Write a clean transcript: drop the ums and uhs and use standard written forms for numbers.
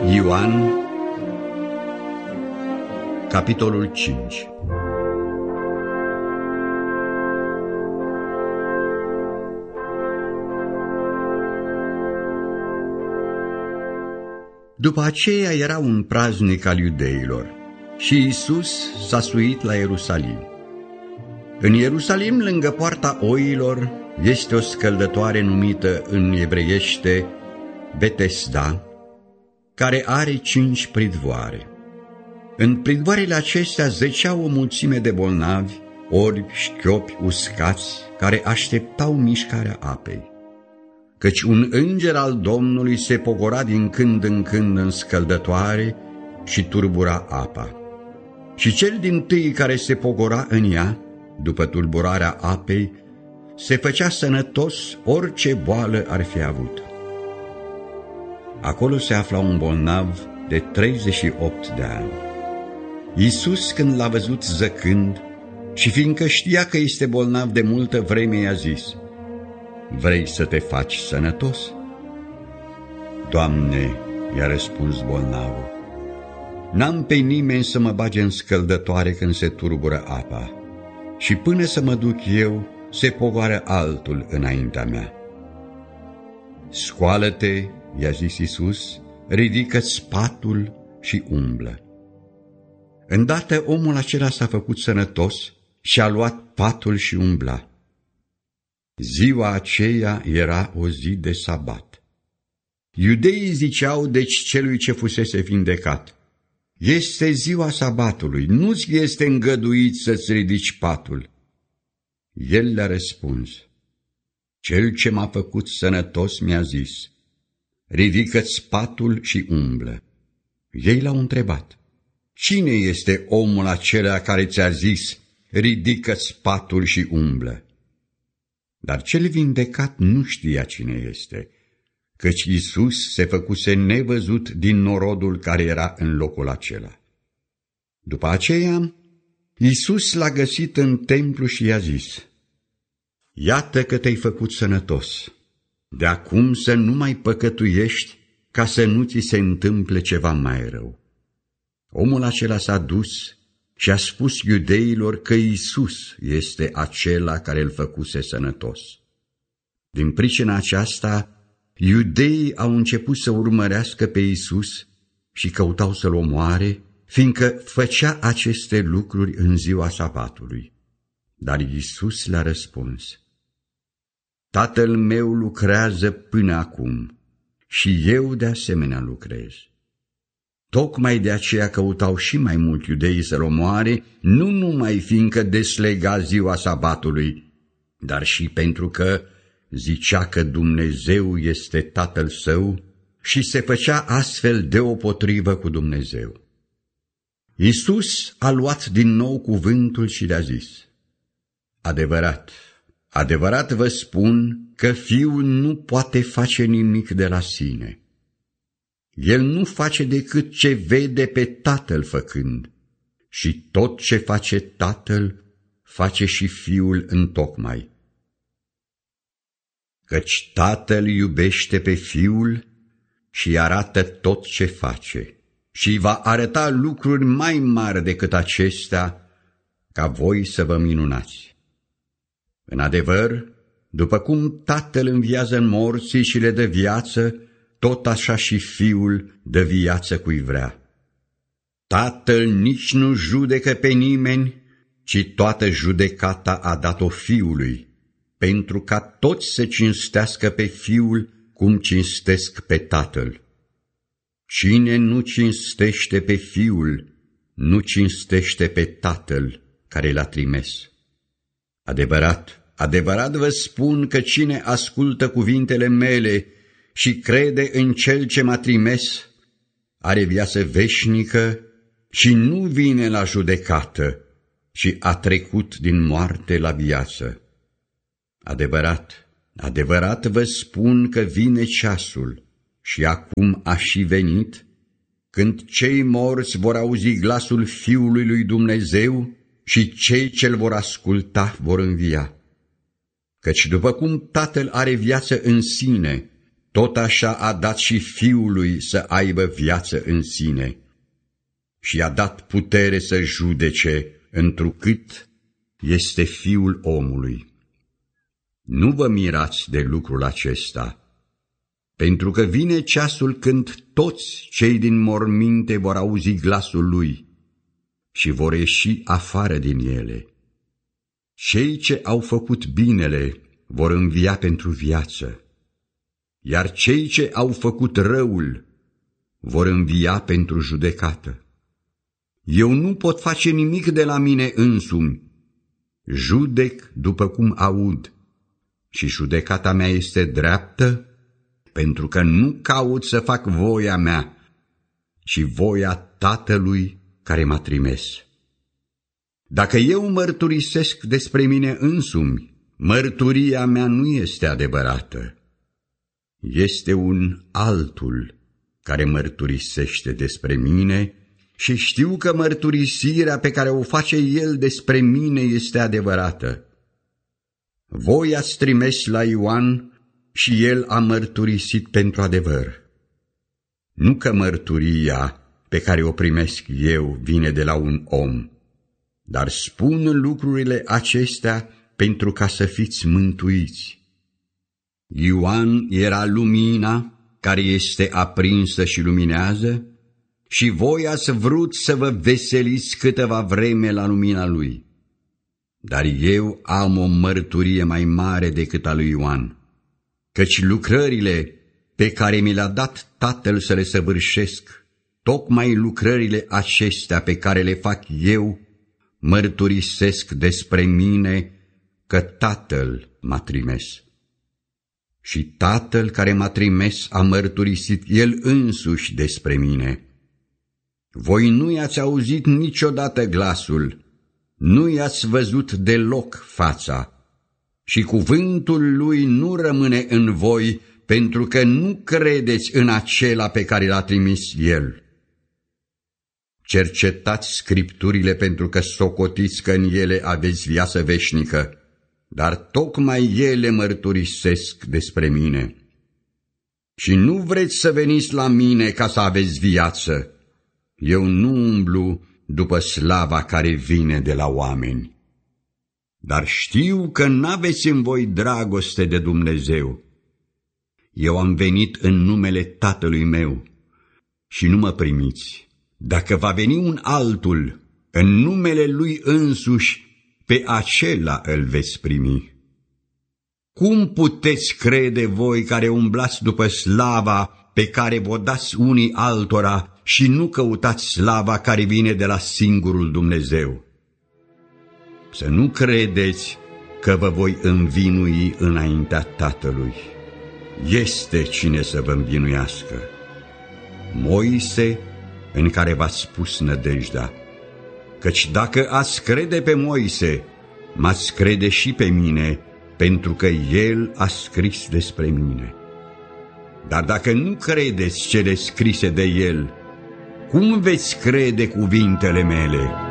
Ioan, capitolul 5. După aceea era un praznic al iudeilor și Iisus s-a suit la Ierusalim. În Ierusalim, lângă poarta oilor, este o scăldătoare numită în evreiește Betesda, care are 5 pridvoare. În pridvoarele acestea zăceau o mulțime de bolnavi, orbi, șchiopi, uscați, care așteptau mișcarea apei. Căci un înger al Domnului se pogora din când în când în scăldătoare și turbura apa. Și cel dintâi care se pogora în ea, după tulburarea apei, se făcea sănătos orice boală ar fi avut. Acolo se afla un bolnav de 38 de ani. Iisus, când l-a văzut zăcând și fiindcă știa că este bolnav de multă vreme, i-a zis: „Vrei să te faci sănătos?” „Doamne,” i-a răspuns bolnavul, „n-am pe nimeni să mă bage în scăldătoare când se turbură apa, și până să mă duc eu, se pogoară altul înaintea mea.” „Scoală-te,” i-a zis Iisus, „ridică-ți patul și umblă.” Îndată omul acela s-a făcut sănătos și a luat patul și umbla. Ziua aceea era o zi de sabat. Iudeii ziceau deci celui ce fusese vindecat: „Este ziua sabatului, nu-ți este îngăduit să-ți ridici patul.” El le-a răspuns: „Cel ce m-a făcut sănătos mi-a zis: ridică-ți patul și umblă.” Ei l-au întrebat: „Cine este omul acela care ți-a zis: ridică-ți patul și umblă?” Dar cel vindecat nu știa cine este, căci Iisus se făcuse nevăzut din norodul care era în locul acela. După aceea, Iisus l-a găsit în templu și i-a zis: „Iată că te-ai făcut sănătos. De acum să nu mai păcătuiești, ca să nu ți se întâmple ceva mai rău.” Omul acela s-a dus și a spus iudeilor că Iisus este acela care îl făcuse sănătos. Din pricina aceasta, iudeii au început să urmărească pe Iisus și căutau să-l omoare, fiindcă făcea aceste lucruri în ziua sabatului. Dar Iisus le-a răspuns: „Tatăl meu lucrează până acum și eu de asemenea lucrez.” Tocmai de aceea căutau și mai mult iudeii să-l omoare, nu numai fiindcă deslega ziua sabatului, dar și pentru că zicea că Dumnezeu este Tatăl său și se făcea astfel deopotrivă cu Dumnezeu. Iisus a luat din nou cuvântul și le-a zis: „Adevărat, adevărat vă spun că Fiul nu poate face nimic de la sine. El nu face decât ce vede pe Tatăl făcând, și tot ce face Tatăl, face și Fiul întocmai. Căci Tatăl iubește pe Fiul și arată tot ce face, și va arăta lucruri mai mari decât acestea, ca voi să vă minunați. În adevăr, după cum Tatăl înviază în morții și le dă viață, tot așa și Fiul dă viață cui vrea. Tatăl nici nu judecă pe nimeni, ci toată judecata a dat-o Fiului, pentru ca toți să cinstească pe Fiul cum cinstesc pe Tatăl. Cine nu cinstește pe Fiul, nu cinstește pe Tatăl care l-a trimis. Adevărat, adevărat vă spun că cine ascultă cuvintele mele și crede în Cel ce m-a trimis, are viață veșnică și nu vine la judecată, ci a trecut din moarte la viață. Adevărat, adevărat vă spun că vine ceasul, și acum a și venit, când cei morți vor auzi glasul Fiului lui Dumnezeu și cei ce-L vor asculta vor învia. Căci după cum Tatăl are viață în sine tot așa a dat și Fiului să aibă viață în sine și i-a dat putere să judece, întrucât este Fiul omului. Nu vă mirați de lucrul acesta, pentru că vine ceasul când toți cei din morminte vor auzi glasul lui și vor ieși afară din ele. Cei ce au făcut binele vor învia pentru viață, iar cei ce au făcut răul vor învia pentru judecată. Eu nu pot face nimic de la mine însumi, judec după cum aud, și judecata mea este dreaptă, pentru că nu caut să fac voia mea, ci voia Tatălui care m-a trimis. Dacă eu mărturisesc despre mine însumi, mărturia mea nu este adevărată. Este un altul care mărturisește despre mine și știu că mărturisirea pe care o face el despre mine este adevărată. Voi ați trimis la Ioan și el a mărturisit pentru adevăr. Nu că mărturia pe care o primesc eu vine de la un om, dar spun lucrurile acestea pentru ca să fiți mântuiți. Ioan era lumina care este aprinsă și luminează și voi ați vrut să vă veseliți câteva vreme la lumina lui. Dar eu am o mărturie mai mare decât a lui Ioan, căci lucrările pe care mi le-a dat Tatăl să le săvârșesc, tocmai lucrările acestea pe care le fac eu, mărturisesc despre mine că Tatăl m-a trimis. Și Tatăl care m-a trimis a mărturisit El însuși despre mine. Voi nu i-ați auzit niciodată glasul, nu i-ați văzut deloc fața, și cuvântul Lui nu rămâne în voi, pentru că nu credeți în acela pe care l-a trimis El. Cercetați Scripturile pentru că socotiți că în ele aveți viață veșnică, dar tocmai ele mărturisesc despre mine. Și nu vreți să veniți la mine ca să aveți viață. Eu nu umblu după slava care vine de la oameni. Dar știu că n-aveți în voi dragoste de Dumnezeu. Eu am venit în numele Tatălui meu și nu mă primiți. Dacă va veni un altul în numele Lui însuși, pe acela îl veți primi. Cum puteți crede voi care umblați după slava pe care vă dați unii altora și nu căutați slava care vine de la singurul Dumnezeu? Să nu credeți că vă voi învinui înaintea Tatălui. Este cine să vă învinuiască. Moise, în care v-ați pus nădejdea. Căci dacă ați crede pe Moise, m-ați crede și pe mine, pentru că el a scris despre mine. Dar dacă nu credeți cele scrise de el, cum veți crede cuvintele mele?